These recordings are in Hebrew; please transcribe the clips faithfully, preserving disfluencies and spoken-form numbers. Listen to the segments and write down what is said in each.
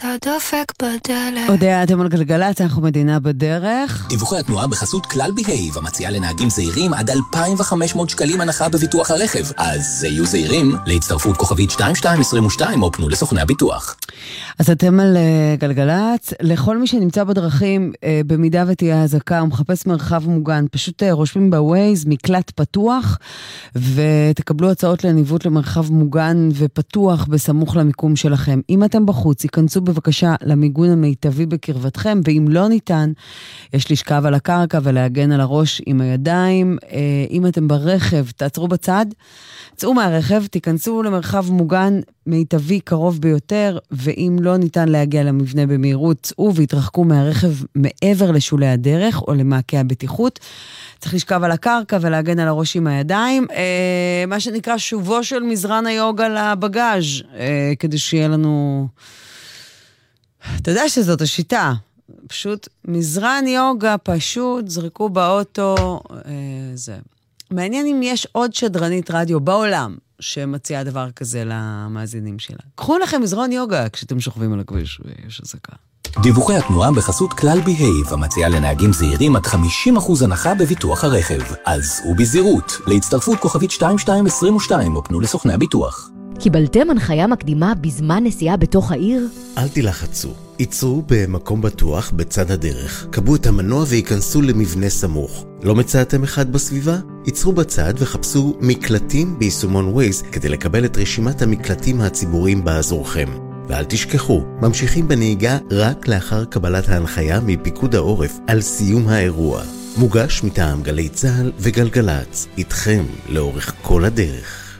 את הדופק בדלת. אודיה, אתם על גלגלת, אנחנו מדינה בדרך. דיווחי התנועה בחסות כלל בהייב, המציעה לנהגים זהירים עד אלפיים וחמש מאות שקלים הנחה בביטוח הרכב. אז יהיו זהירים להצטרפות כוכבית שתיים שתיים עשרים ושתיים או פנו לסוכני הביטוח. אז אתם על גלגלת. לכל מי שנמצא בדרכים, במידה ותהיה הזקה, ומחפש מרחב מוגן, פשוט רושמים בווייז מקלט פתוח, ותקבלו הצעות לניווט למרחב מוגן ופתוח בסמוך למיקום שלכם. אם אתם בחוץ, ייכנסו בבקשה למיגון המיטבי בקרבתכם, ואם לא ניתן, יש לשכב על הקרקע ולהגן על הראש עם הידיים. אם אתם ברכב, תעצרו בצד, צאו מהרכב, תיכנסו למרחב מוגן מיטבי קרוב ביותר, ואם לא ניתן להגיע למבנה במהירות, צאו והתרחקו מהרכב מעבר לשולי הדרך או למעקה הבטיחות. צריך לשכב על הקרקע ולהגן על הראש עם הידיים. אה, מה שנקרא שובו של מזרן היוגה לבגאז', אה, כדי שיהיה לנו... אתה יודע שזאת השיטה. פשוט מזרן יוגה, פשוט זרקו באוטו. אה, זה. מעניין אם יש עוד שדרנית רדיו בעולם שמציעה דבר כזה למאזינים שלה. קחו לכם מזרון יוגה כשאתם שוכבים על הכביש ויש הזקה. דיווחי התנועה בחסות כלל בהייב, המציעה לנהגים זהירים עד חמישים אחוז הנחה בביטוח הרכב. אז ובזהירות, להצטרפות כוכבית שתיים שתיים עשרים ושתיים או פנו לסוכני הביטוח. קיבלתם הנחיה מקדימה בזמן נסיעה בתוך העיר? אל תלחצו. ייצרו במקום בטוח בצד הדרך. קבעו את המנוע וייכנסו למבנה סמוך. לא מצאתם אחד בסביבה? ייצרו בצד וחפשו מקלטים ביישומון ווייז כדי לקבל את רשימת המקלטים הציבוריים באזורכם. ואל תשכחו, ממשיכים בנהיגה רק לאחר קבלת ההנחיה מפיקוד העורף על סיום האירוע. מוגש מטעם גלי צהל וגלגלץ, איתכם לאורך כל הדרך.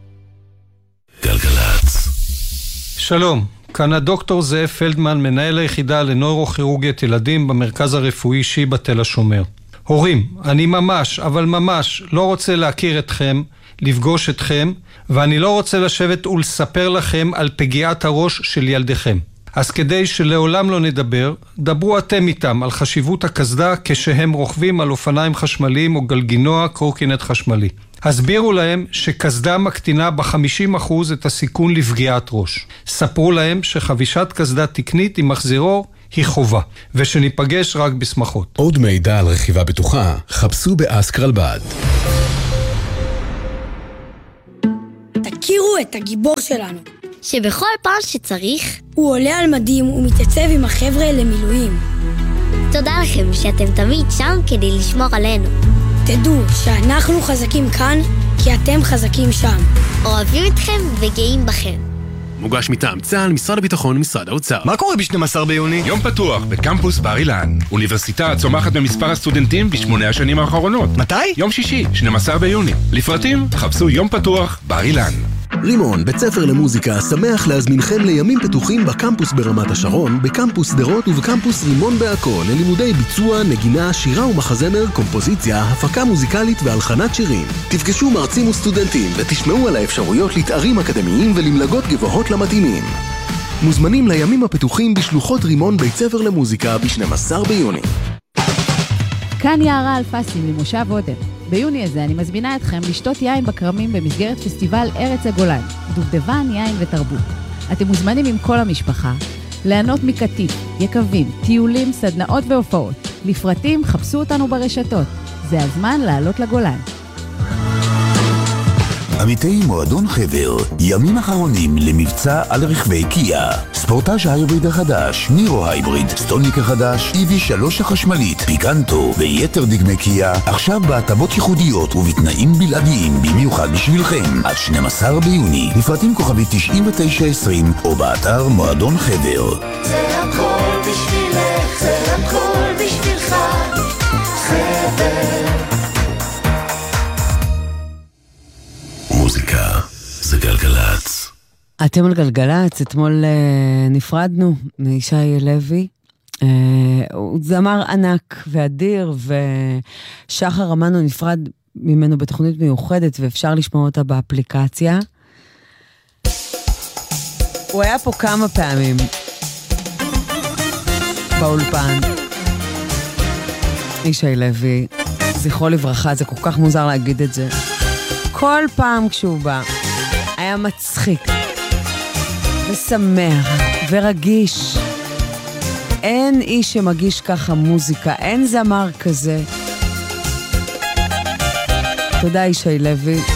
גלגלץ. שלום, כאן הדוקטור זאב פלדמן, מנהל היחידה לנוירוכירורגית ילדים במרכז הרפואי שיבא תל השומר. הורים, אני ממש, אבל ממש לא רוצה להכיר אתכם, לפגוש אתכם, ואני לא רוצה לשבת ולספר לכם על פגיעת הראש של ילדיכם. אז כדי שלעולם לא נדבר, דברו אתם איתם על חשיבות הקסדה כשהם רוכבים על אופניים חשמליים או גלגינוע קורקינט חשמלי. הסבירו להם שקסדה מקטינה ב-חמישים אחוז את הסיכון לפגיעת ראש. ספרו להם שחבישת קסדה תקנית עם מחזירור היא חובה, ושניפגש רק בשמחות. עוד מידע על רכיבה בטוחה, חפשו באסק רלב"ד. תכירו את הגיבור שלנו, שבכל פעם שצריך הוא עולה על מדים ומתייצב עם החבר'ה למילואים. תודה לכם שאתם תמיד שם כדי לשמור עלינו. תדעו שאנחנו חזקים כאן כי אתם חזקים שם. אוהבים אתכם וגאים בכם. מוגש מטעם צה"ל, משרד הביטחון, משרד האוצר. מה קורה ב-שנים עשר ביוני? יום פתוח בקמפוס בר אילן. אוניברסיטה צומחת במספר הסטודנטים בשמונה השנים האחרונות. מתי? יום שישי, שנים עשר ביוני. לפרטים, חפשו יום פתוח בר אילן. רימון, בית ספר למוזיקה, שמח להזמינכם לימים פתוחים בקמפוס ברמת השרון, בקמפוס דרות ובקמפוס רימון בעכו, ללימודי ביצוע, נגינה, שירה ומחזמר, קומפוזיציה, הפקה מוזיקלית והלחנת שירים. תפגשו מרצים וסטודנטים ותשמעו על האפשרויות לתארים אקדמיים ולמלגות גבוהות למתאימים. מוזמנים לימים הפתוחים בשלוחות רימון בית ספר למוזיקה ב-שנים עשר ביוני. כאן יערה אלפסים ממושב עודם. ביוני הזה אני מזמינה אתכם לשתות יין בקרמים במסגרת פסטיבל ארץ הגולן, דובדבן, יין ותרבות. אתם מוזמנים עם כל המשפחה, ליהנות מקטיף, יקבים, טיולים, סדנאות והופעות. לפרטים חפשו אותנו ברשתות. זה הזמן לעלות לגולן. עמיתי מועדון חבר, ימים אחרונים למבצע על רכבי קיה. ספורטאז' ההיבריד החדש, נירו הייבריד, סטולניק החדש, אי וי שלוש החשמלית, פיקנטו ויתר דגמי קיה, עכשיו בהטבות ייחודיות ובתנאים בלעדיים במיוחד בשבילכם. עד שנים עשר ביוני, לפרטים כוכבית תשעים ותשע עשרים או באתר מועדון חבר. זה הכל בשבילך, זה הכל בשבילך, חבר. מוזיקה זה גלגלץ. אתם על גלגלץ, אתמול אה, נפרדנו מישי לוי, אה, הוא זמר ענק ואדיר, ושחר אמנו נפרד ממנו בתוכנית מיוחדת, ואפשר לשמוע אותה באפליקציה. הוא היה פה כמה פעמים באולפן. ישי לוי, זכרו לברכה, זה כל כך מוזר להגיד את זה. כל פעם כשהוא בא, היה מצחיק ושמח ורגיש. אין איש שמגיש ככה מוזיקה, אין זמר כזה. תודה ישי לוי.